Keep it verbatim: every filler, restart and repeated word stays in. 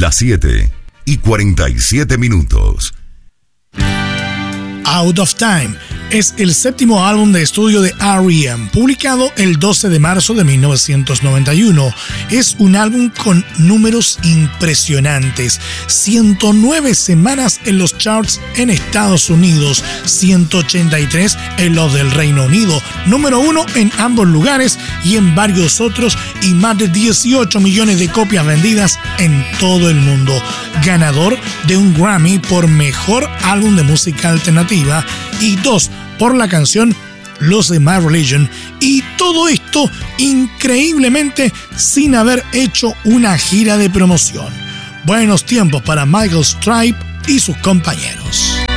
Las siete y cuarenta y siete minutos. Out of Time es el séptimo álbum de estudio de R E M, publicado el doce de marzo de mil novecientos noventa y uno. Es un álbum con números impresionantes: ciento nueve semanas en los charts en Estados Unidos, ciento ochenta y tres en los del Reino Unido, número uno en ambos lugares y en varios otros, y más de dieciocho millones de copias vendidas en todo el mundo. Ganador de un Grammy por Mejor Álbum de Música Alternativa y dos por la canción Los de My Religion, y todo esto increíblemente sin haber hecho una gira de promoción. Buenos tiempos para Michael Stipe y sus compañeros.